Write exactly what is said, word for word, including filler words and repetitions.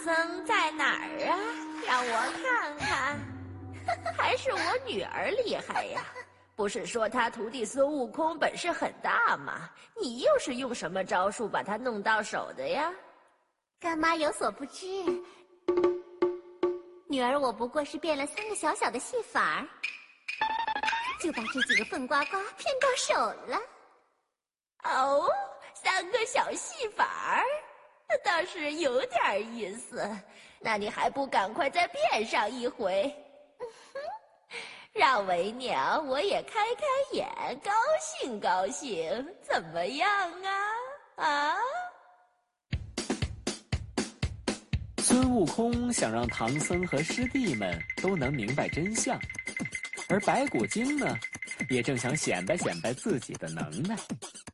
僧在哪儿啊？让我看看。还是我女儿厉害呀！不是说他徒弟孙悟空本事很大吗？你又是用什么招数把他弄到手的呀？ 干妈有所不知，女儿我不过是变了三个小小的戏法儿，就把这几个笨瓜瓜骗到手了。 哦，三个小戏法儿，倒是有点意思。那你还不赶快再变上一回？让为娘我也开开眼，高兴高兴，怎么样啊？啊！ 孙悟空想让唐僧和师弟们都能明白真相，而白骨精呢，也正想显摆显摆自己的能耐。